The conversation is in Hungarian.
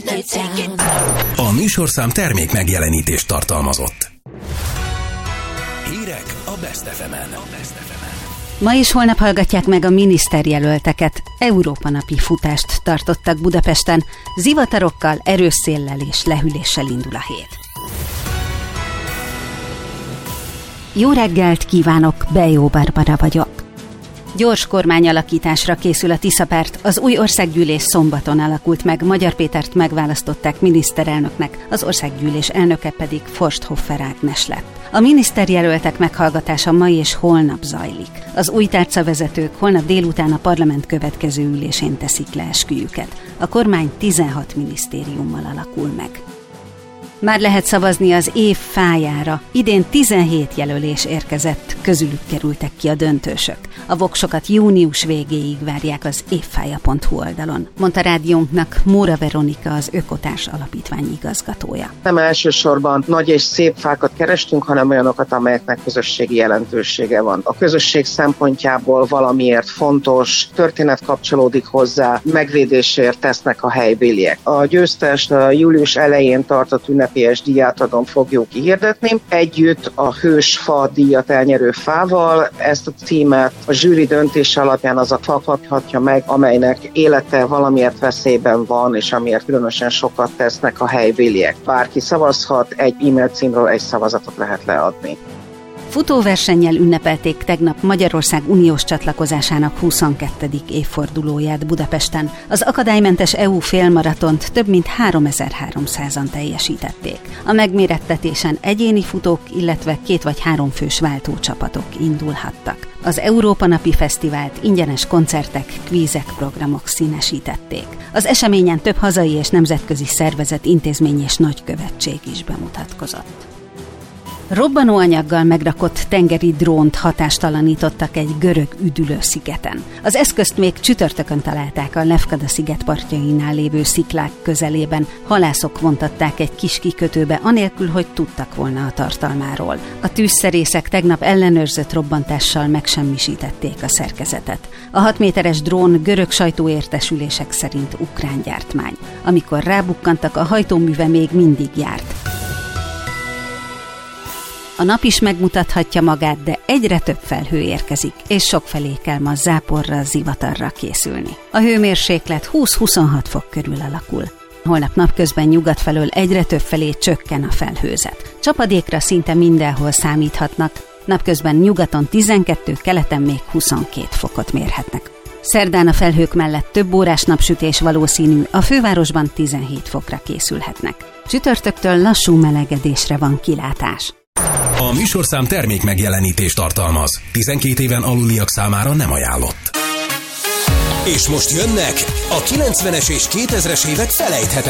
A műsorszám termék megjelenítést tartalmazott. Hírek a Best FM-en. Ma és holnap hallgatják meg a miniszterjelölteket. Európa napi futást tartottak Budapesten. Zivatarokkal, erős széllel és lehűléssel indul a hét. Jó reggelt kívánok, Bejó Barbara vagyok. Gyors kormányalakításra készül a Tiszapárt, az új országgyűlés szombaton alakult meg, Magyar Pétert megválasztották miniszterelnöknek, az országgyűlés elnöke pedig Forsthofer Ágnes lett. A miniszterjelöltek meghallgatása ma és holnap zajlik. Az új tárcavezetők holnap délután a parlament következő ülésén teszik le esküjüket. A kormány 16 minisztériummal alakul meg. Már lehet szavazni az év fájára. Idén 17 jelölés érkezett, közülük kerültek ki a döntősök. A voksokat június végéig várják az évfája.hu oldalon, mondta rádiónknak Móra Veronika, az Ökotárs Alapítvány igazgatója. Nem elsősorban nagy és szép fákat kerestünk, hanem olyanokat, amelyeknek közösségi jelentősége van. A közösség szempontjából valamiért fontos, történet kapcsolódik hozzá, megvédésért tesznek a helybéliek. A győztest a július elején tartott ünnepélyes díjátadón fogjuk kihirdetni. Együtt a Hős Fa díjat elnyerő fával ezt a címet a zsűri döntése alapján az a fa kaphatja meg, amelynek élete valamiért veszélyben van, és amiért különösen sokat tesznek a helybéliek. Bárki szavazhat, egy e-mail címről egy szavazatot lehet leadni. Futóversennyel ünnepelték tegnap Magyarország uniós csatlakozásának 22. évfordulóját Budapesten. Az akadálymentes EU félmaratont több mint 3300-an teljesítették. A megmérettetésen egyéni futók, illetve 2 vagy 3 fős váltócsapatok indulhattak. Az Európa napi fesztivált ingyenes koncertek, kvízek, programok színesítették. Az eseményen több hazai és nemzetközi szervezet, intézmény és nagykövetség is bemutatkozott. Robbanóanyaggal megrakott tengeri drónt hatástalanítottak egy görög üdülőszigeten. Az eszközt még csütörtökön találták a Lefkada sziget partjainál lévő sziklák közelében. Halászok vontatták egy kis kikötőbe, anélkül, hogy tudtak volna a tartalmáról. A tűzszerészek tegnap ellenőrzött robbantással megsemmisítették a szerkezetet. A 6 méteres drón görög sajtóértesülések szerint ukrán gyártmány. Amikor rábukkantak, a hajtóműve még mindig járt. A nap is megmutathatja magát, de egyre több felhő érkezik, és sokfelé kell ma záporra, zivatarra készülni. A hőmérséklet 20-26 fok körül alakul. Holnap napközben nyugat felől egyre több felé csökken a felhőzet. Csapadékra szinte mindenhol számíthatnak, napközben nyugaton 12, keleten még 22 fokot mérhetnek. Szerdán a felhők mellett több órás napsütés valószínű, a fővárosban 17 fokra készülhetnek. Csütörtöktől lassú melegedésre van kilátás. A műsorszám termék megjelenítést tartalmaz. 12 éven aluliak számára nem ajánlott. És most jönnek a 90-es és 2000-es évek felejthetetlen